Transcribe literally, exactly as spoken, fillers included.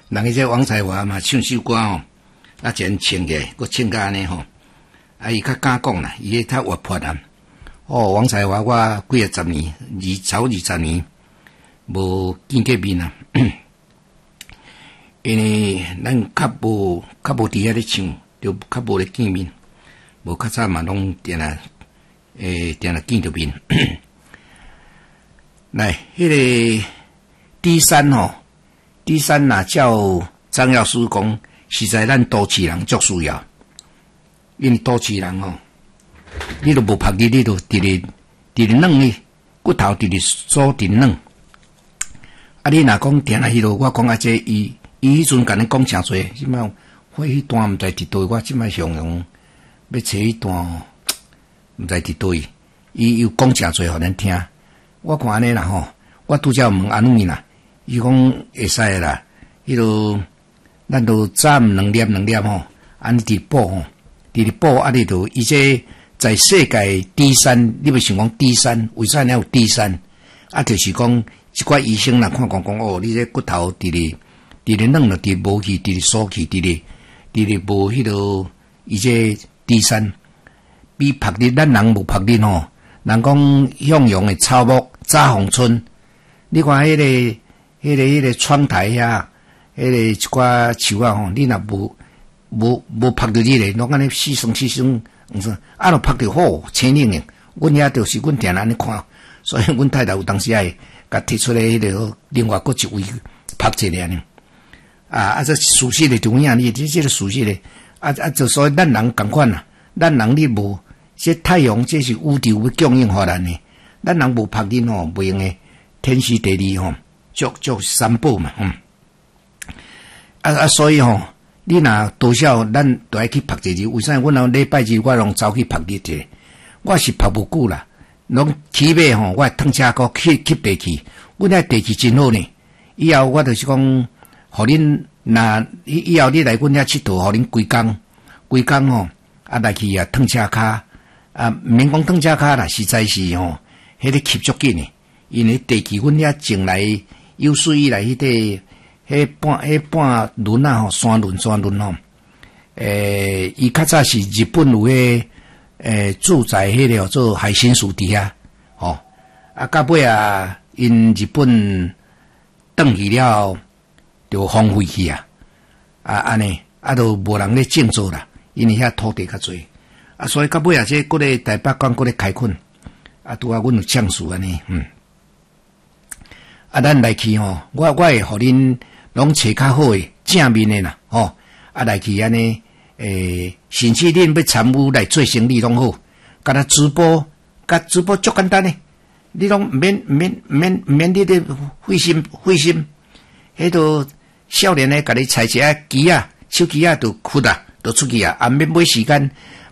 人迄个王彩华嘛唱首歌吼，啊，一人唱个，佮唱甲安尼吼，啊，伊较敢讲啦，伊个较活泼啊。哦，王彩华我几啊十年，二超二十年无见过面啊，因为咱较无较无伫遐咧唱，就较无咧见面，无较早嘛拢定啊，诶，定啊见着面。来，迄、那个第三吼，第三呐叫张药师讲，实在咱都市人足需要，因为都市人吼，你都无拍你，你都直直直直软呢，骨头直直锁直软。啊，你若讲定啊迄落，我讲啊这伊伊迄阵甲恁讲诚侪，即摆我迄段毋知伫倒，我即摆想用要找迄段，毋知伫倒，伊又讲诚侪互咱听。我看安尼啦吼，我拄则问安妮啦，伊讲会使啦，迄落咱都早两粒两粒吼，安尼伫补吼，伫咧补啊，你都伊这在世界第三，你要想讲第三，为啥呢有第三？啊，就是讲一寡医生啦，看讲讲哦，你这骨头伫咧伫咧软了，伫咧无去，伫咧缩去，伫咧伫咧无迄落，伊这第三比拍日咱人无拍日吼。人讲向阳的草木早逢春，你看迄、那个、迄、那个、迄、那个窗台遐，迄个一寡树啊吼，你若无无无拍着日咧，拢安尼四霜四霜，毋是啊，若拍着好青冷的。阮遐就是阮定安尼看，所以阮太太有当时也甲提出来迄个另外搁一位拍一个呢。啊啊，这事实的重要，你这这个事实的，啊啊，就所以咱人共款啦，咱人你无。这太阳这是宇宙要供应互咱的，咱人无拍日吼，袂用诶。天时地利吼，足足三宝嘛，嗯。啊啊，所以吼，你若多少咱都爱去拍一日。为啥？阮若礼拜日我拢走去拍日者，我是拍不久啦。拢起码吼，我通车个去去地去，阮遐地去真好呢。以后我就是讲，互恁若以以后你来阮遐佚佗，互恁规工规工吼，啊来去啊通车卡。啊，免讲登车卡啦，实在是吼，迄个吸足紧诶。因为地基阮遐种来有水以来，迄、那个迄半迄半轮啊吼，山轮山轮吼。诶，伊较早是日本有迄诶住在迄个叫做海参树底下，吼。啊，到尾啊，因日本转去了，就荒废去啊。啊，安尼啊，都无人咧种做啦，因为遐土地较侪。啊，所以到尾啊，这搁咧台北港搁咧开垦，啊，拄啊，阮有呛树安尼，嗯，啊，咱来去吼，我我会互恁拢找较好诶正面诶啦，吼，啊，来去安尼，诶，甚至恁要参与来做生意拢好，甲若直播，甲直播足简单诶，你拢免免免免你咧费心费心，迄个少年诶，甲你采一下机啊，手机啊，就屈啊，就出去啊，啊，免买时间。